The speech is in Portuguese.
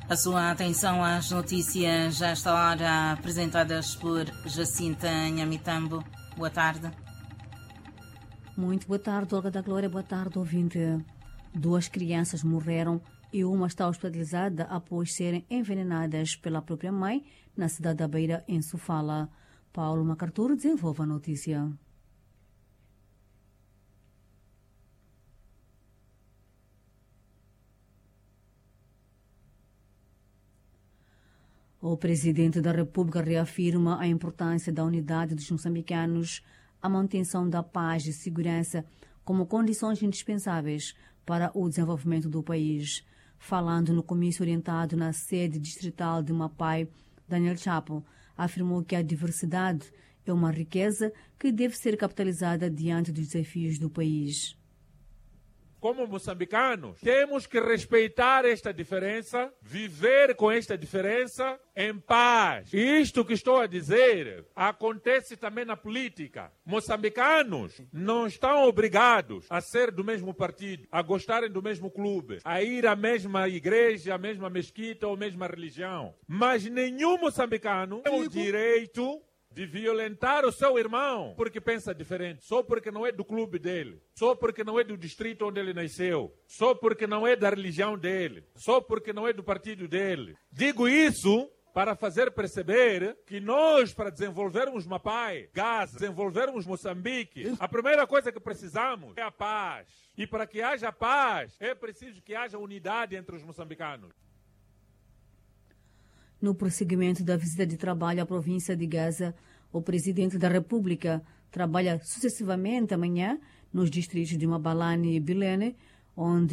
A sua atenção às notícias já esta hora apresentadas por Jacinta Nhamitambo. Boa tarde. Muito boa tarde, Olga da Glória. Boa tarde, ouvinte. 2 crianças morreram e uma está hospitalizada após serem envenenadas pela própria mãe na cidade da Beira, em Sofala. Paulo Macartur desenvolve a notícia. O presidente da República reafirma a importância da unidade dos moçambicanos, a manutenção da paz e segurança como condições indispensáveis para o desenvolvimento do país. Falando no comício orientado na sede distrital de Mapai, Daniel Chapo afirmou que a diversidade é uma riqueza que deve ser capitalizada diante dos desafios do país. Como moçambicanos, temos que respeitar esta diferença, viver com esta diferença em paz. E isto que estou a dizer acontece também na política. Moçambicanos não estão obrigados a ser do mesmo partido, a gostarem do mesmo clube, a ir à mesma igreja, à mesma mesquita ou à mesma religião. Mas nenhum moçambicano tem o direito de violentar o seu irmão porque pensa diferente, só porque não é do clube dele, só porque não é do distrito onde ele nasceu, só porque não é da religião dele, só porque não é do partido dele. Digo isso para fazer perceber que nós, para desenvolvermos Mapai, Gaza, desenvolvermos Moçambique, a primeira coisa que precisamos é a paz. E para que haja paz, é preciso que haja unidade entre os moçambicanos. No prosseguimento da visita de trabalho à província de Gaza, o presidente da República trabalha sucessivamente amanhã nos distritos de Mabalane e Bilene, onde